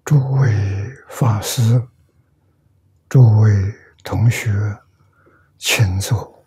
诸位法师、诸位同学，请坐。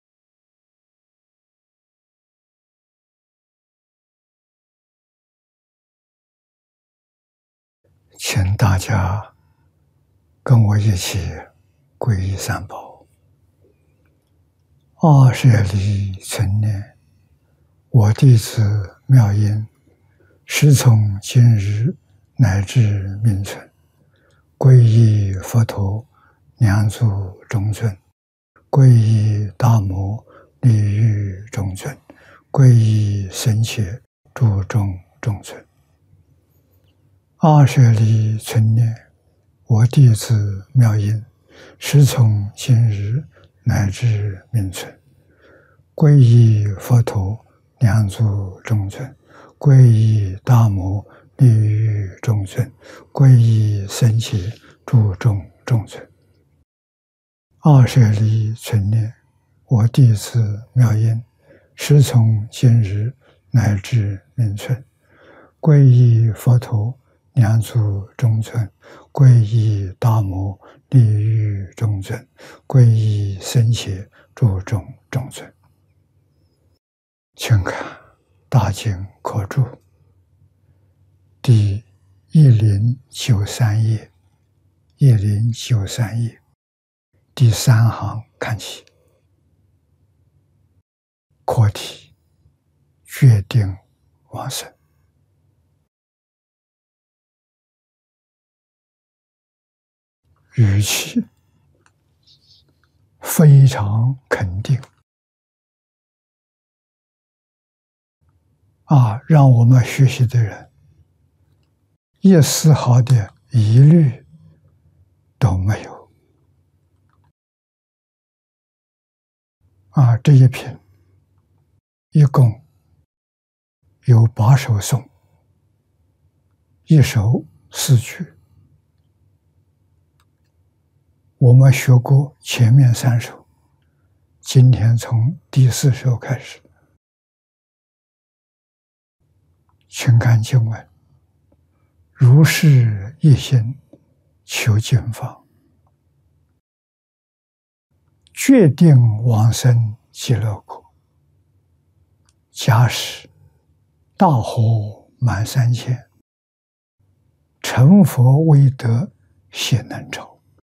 请大家跟我一起皈依三宝。20里存念，我弟子妙音，师从今日乃至命存，皈依佛陀，两足中尊；皈依大摩，利欲中尊；皈依僧伽，诸众中尊。20里存念，我弟子妙音，师从今日乃至命存，皈依佛陀，两足中尊；皈依大摩，利欲中尊；皈依僧伽，诸众中尊。20里存念，我弟子妙音，师从今日乃至命存，皈依佛陀，两足中尊；皈依大摩，利欲中尊；皈依僧伽，诸众中尊。请看大经科注第1093页，1093页第3行看起，课题决定往生。语气非常肯定让我们学习的人一丝毫的疑虑都没有。这一品一共有8首颂，一首4句。我们学过前面3首，今天从第4首开始。请看经文：如是一心求净法，决定往生极乐国。假使大火满3千，成佛未得悉能招。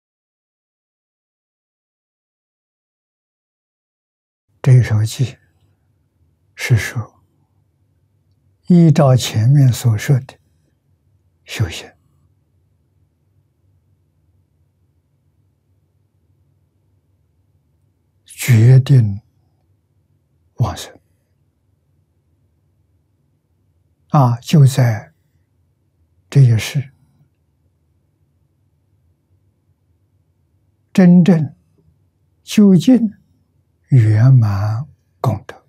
这一首偈是说，依照前面所说的修行，决定往生。就在这一世，真正究竟圆满功德。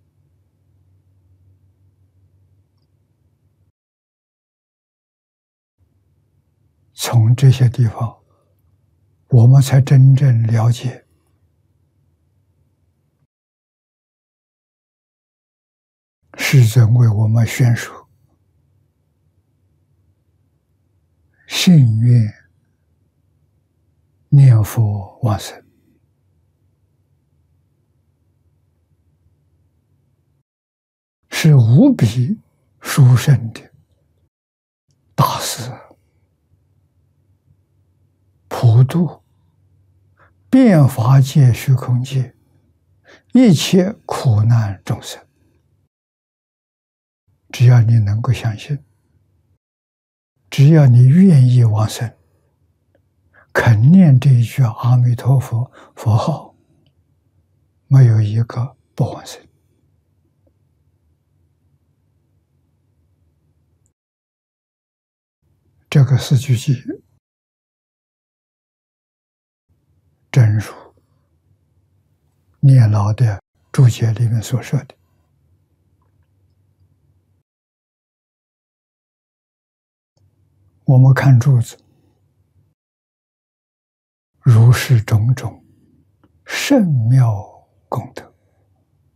从这些地方，我们才真正了解世尊为我们宣说信愿念佛往生，是无比殊胜的大事，普度遍法界虚空界一切苦难众生。只要你能够相信，只要你愿意往生，肯念这一句阿弥陀佛佛号，没有一个不往生。这个4句偈正如念老的注解里面所说的，我们看注子，如是种种甚妙功德，